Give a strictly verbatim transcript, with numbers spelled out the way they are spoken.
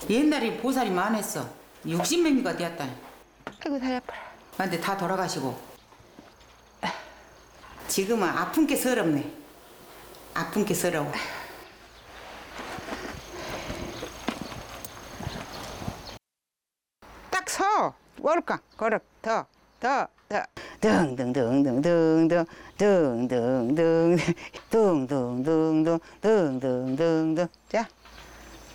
옛날에 보살이 많았어. 육십 명이가 되었다. 아이고 다리 아파라. 근데 다 돌아가시고. 지금은 아픈 게 서럽네. 아픈 게 서러워. 딱 서. 걸을까? 걸어. 더, 더, 더. 등등등등등등 등등등 등등등등등 등등등등. 자.